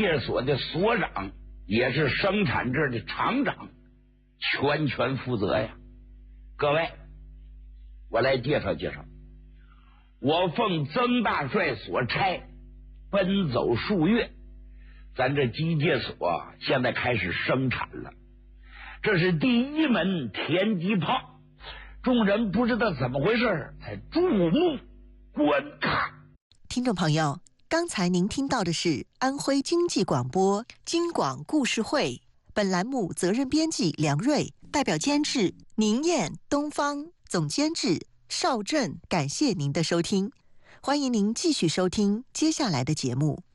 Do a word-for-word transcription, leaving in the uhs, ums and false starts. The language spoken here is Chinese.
械所的所长，也是生产这儿的厂长，全权负责呀。各位，我来介绍介绍，我奉曾大帅所差，奔走数月，咱这机械所现在开始生产了，这是第一门田击炮，众人不知道怎么回事，才注目观看。 听众朋友，刚才您听到的是安徽经济广播京广故事会，本栏目责任编辑梁瑞，代表监制宁燕、东方，总监制邵振。感谢您的收听，欢迎您继续收听接下来的节目。